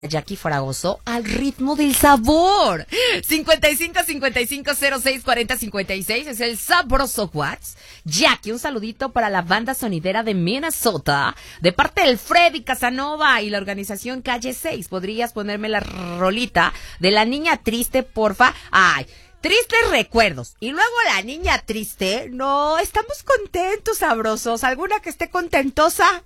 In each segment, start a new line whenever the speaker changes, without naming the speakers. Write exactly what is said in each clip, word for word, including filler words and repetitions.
Jackie Fragoso al ritmo del sabor. cincuenta y cinco, cincuenta y cinco, cero seis, cuarenta, cincuenta y seis es el sabroso Watts. Jackie, un saludito para la banda sonidera de Minnesota, de parte del Freddy Casanova y la organización Calle seis. ¿Podrías ponerme la rolita de la niña triste, porfa? Ay, tristes recuerdos. Y luego la niña triste. No, estamos contentos, sabrosos. ¿Alguna que esté contentosa?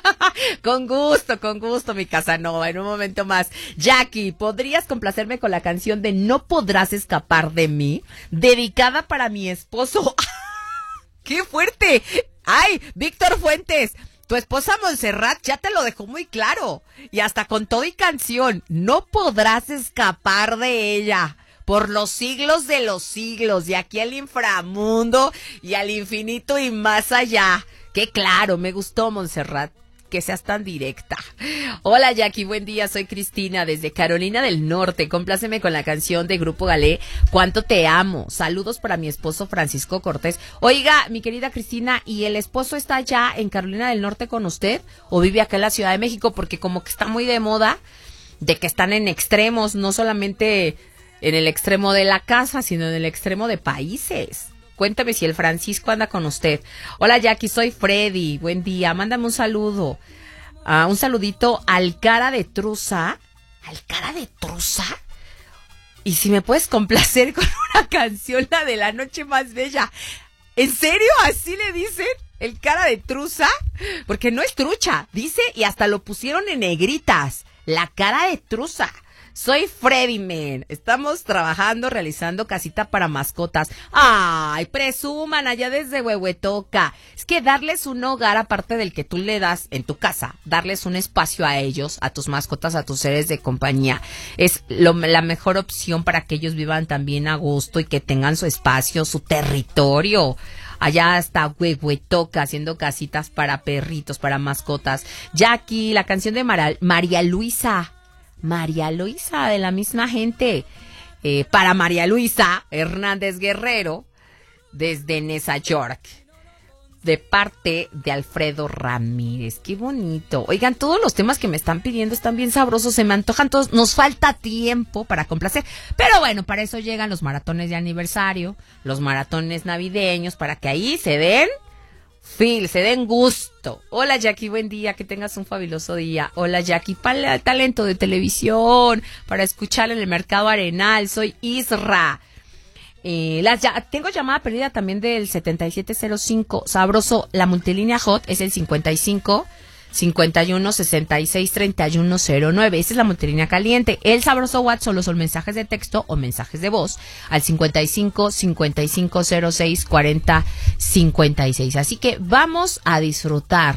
Con gusto, con gusto, mi Casanova. En un momento más. Jackie, ¿podrías complacerme con la canción de No Podrás Escapar de Mí? Dedicada para mi esposo. ¡Qué fuerte! ¡Ay, Víctor Fuentes! Tu esposa Montserrat ya te lo dejó muy claro. Y hasta con todo y canción. No podrás escapar de ella. Por los siglos de los siglos, de aquí al inframundo y al infinito y más allá. ¡Qué claro! Me gustó, Montserrat, que seas tan directa. Hola, Jackie, buen día, soy Cristina desde Carolina del Norte. Compláceme con la canción de Grupo Galé, Cuánto te amo. Saludos para mi esposo Francisco Cortés. Oiga, mi querida Cristina, ¿y el esposo está allá en Carolina del Norte con usted o vive acá en la Ciudad de México? Porque como que está muy de moda de que están en extremos, no solamente en el extremo de la casa, sino en el extremo de países. Cuéntame si el Francisco anda con usted. Hola, Jackie, soy Freddy. Buen día. Mándame un saludo. Uh, un saludito al cara de truza. ¿Al cara de truza? Y si me puedes complacer con una canción, la de La Noche Más Bella. ¿En serio? ¿Así le dicen? ¿El cara de truza? Porque no es trucha. Dice, y hasta lo pusieron en negritas. La cara de truza. Soy Freddy Man. Estamos trabajando, realizando casita para mascotas. Ay, presuman allá desde Huehuetoca. Es que darles un hogar aparte del que tú le das en tu casa, darles un espacio a ellos, a tus mascotas, a tus seres de compañía, es lo, la mejor opción para que ellos vivan también a gusto y que tengan su espacio, su territorio. Allá está Huehuetoca haciendo casitas para perritos, para mascotas. Jackie, la canción de Mara, María Luisa. María Luisa, de la misma gente. Eh, para María Luisa Hernández Guerrero, desde Nueva York, de parte de Alfredo Ramírez. Qué bonito. Oigan, todos los temas que me están pidiendo están bien sabrosos, se me antojan todos. Nos falta tiempo para complacer, pero bueno, para eso llegan los maratones de aniversario, los maratones navideños, para que ahí se den Phil, se den gusto. Hola, Jackie, buen día, que tengas un fabuloso día. Hola, Jackie, para el talento de televisión, para escuchar en el Mercado Arenal, soy Isra. Eh, las ya, tengo llamada perdida también del setenta y siete cero cinco, sabroso. La multilínea hot es el cincuenta y cinco, cincuenta y uno, sesenta y seis, treinta y uno cero nueve. Esa es la multilínea caliente. El sabroso WhatsApp solo son mensajes de texto o mensajes de voz al cincuenta y cinco, cincuenta y cinco, cero seis, cuarenta, cincuenta y seis. Así que vamos a disfrutar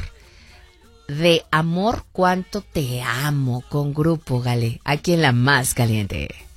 de Amor, Cuánto te amo con Grupo Galé, aquí en La Más Caliente.